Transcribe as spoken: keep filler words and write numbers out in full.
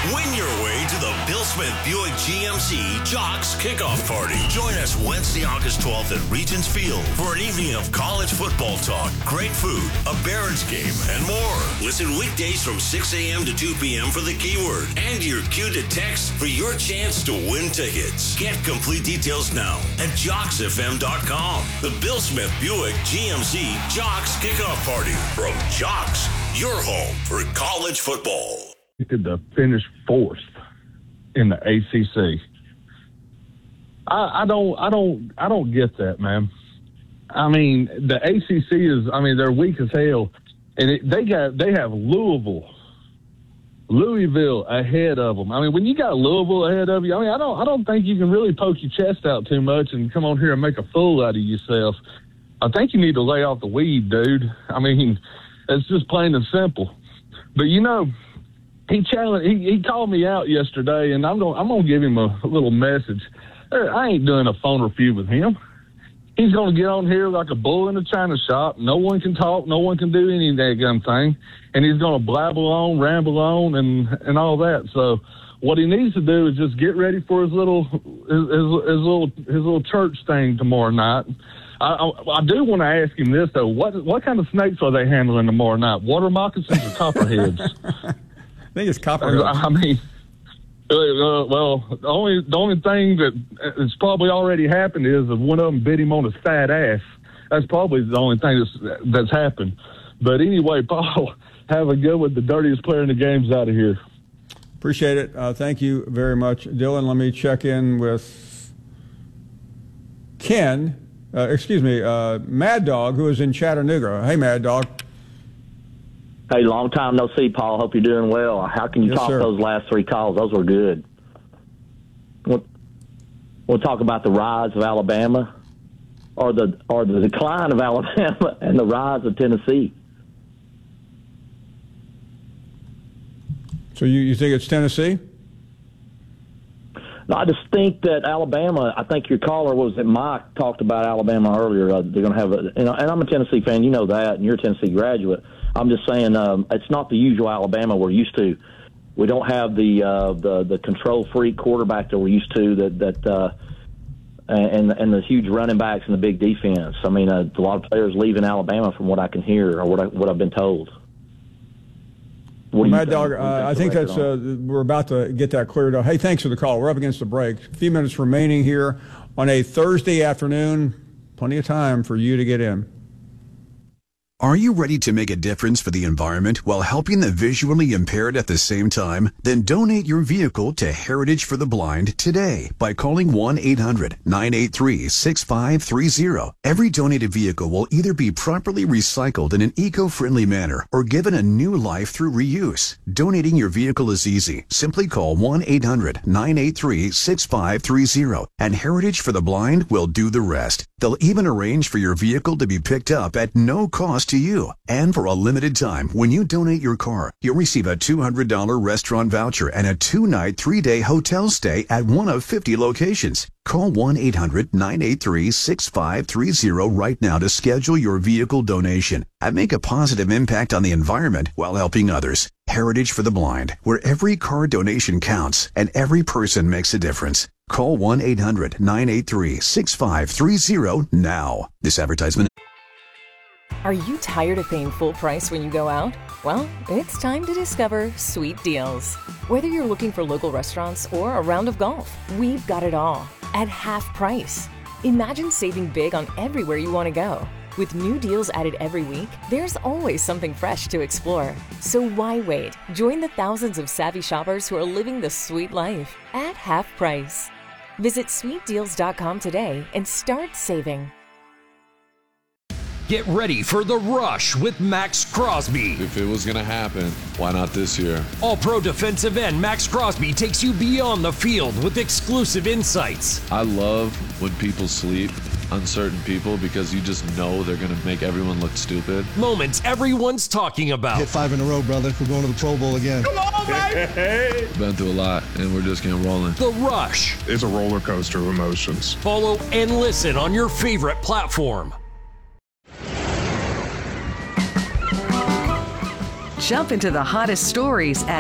Win your way to the Bill Smith Buick G M C Jocks Kickoff Party. Join us Wednesday, August twelfth at Regents Field for an evening of college football talk, great food, a Barons game, and more. Listen weekdays from six a.m. to two p.m. for the keyword and your cue to text for your chance to win tickets. Get complete details now at jocks f m dot com. The Bill Smith Buick G M C Jocks Kickoff Party from Jocks, your home for college football. To finish fourth in the A C C. I, I don't, I don't, I don't get that, man. I mean, the A C C is, I mean, they're weak as hell, and it, they got, they have Louisville, Louisville ahead of them. I mean, when you got Louisville ahead of you, I mean, I don't, I don't think you can really poke your chest out too much and come on here and make a fool out of yourself. I think you need to lay off the weed, dude. I mean, it's just plain and simple. But you know. He challenged. He, he called me out yesterday, and I'm going. I'm going to give him a, a little message. I ain't doing a phone review with him. He's going to get on here like a bull in a china shop. No one can talk. No one can do any of that gun thing, and he's going to blabble on, ramble on, and and all that. So, what he needs to do is just get ready for his little his, his, his little his little church thing tomorrow night. I, I, I do want to ask him this though. What what kind of snakes are they handling tomorrow night? Water moccasins or copperheads? I think it's copperhead. I mean, uh, well, the only the only thing that has probably already happened is that one of them bit him on his fat ass. That's probably the only thing that's that's happened. But anyway, Paul, have a good one. The dirtiest player in the game's out of here. Appreciate it. Uh, thank you very much, Dylan. Let me check in with Ken. Uh, excuse me, uh, Mad Dog, who is in Chattanooga. Hey, Mad Dog. Hey, long time no see, Paul. Hope you're doing well. How can you yes, top sir. those last three calls? Those were good. We'll, we'll talk about the rise of Alabama, or the or the decline of Alabama, and the rise of Tennessee. So you, you think it's Tennessee? No, I just think that Alabama. I think your caller was that Mike talked about Alabama earlier. Uh, they're going to have a, and, and I'm a Tennessee fan. You know that, and you're a Tennessee graduate. I'm just saying um, it's not the usual Alabama we're used to. We don't have the uh, the the control freak quarterback that we're used to. That that uh, and and the huge running backs and the big defense. I mean, uh, a lot of players leaving Alabama from what I can hear or what I, what I've been told. Well, Mad Dog, uh, I think that's uh, we're about to get that cleared up. Hey, thanks for the call. We're up against the break. A few minutes remaining here on a Thursday afternoon. Plenty of time for you to get in. Are you ready to make a difference for the environment while helping the visually impaired at the same time? Then donate your vehicle to Heritage for the Blind today by calling one eight hundred nine eight three six five three zero. Every donated vehicle will either be properly recycled in an eco-friendly manner or given a new life through reuse. Donating your vehicle is easy. Simply call one eight hundred nine eight three six five three zero and Heritage for the Blind will do the rest. They'll even arrange for your vehicle to be picked up at no cost to you. And for a limited time, when you donate your car, you'll receive a two hundred dollars restaurant voucher and a two-night, three-day hotel stay at one of fifty locations. Call one eight hundred nine eight three six five three zero right now to schedule your vehicle donation and make a positive impact on the environment while helping others. Heritage for the Blind, where every car donation counts and every person makes a difference. Call one eight hundred nine eight three six five three zero now. This advertisement. Are you tired of paying full price when you go out? Well, it's time to discover Sweet Deals. Whether you're looking for local restaurants or a round of golf, we've got it all at half price. Imagine saving big on everywhere you want to go. With new deals added every week, there's always something fresh to explore. So why wait? Join the thousands of savvy shoppers who are living the sweet life at half price. Visit sweet deals dot com today and start saving. Get ready for The Rush with Max Crosby. If it was going to happen, why not this year? All-pro defensive end Max Crosby takes you beyond the field with exclusive insights. I love when people sleep, uncertain people, because you just know they're going to make everyone look stupid. Moments everyone's talking about. Hit five in a row, brother. We're going to the Pro Bowl again. Come on, baby! Been through a lot, and we're just getting rolling. The Rush. It's a roller coaster of emotions. Follow and listen on your favorite platform. Jump into the hottest stories at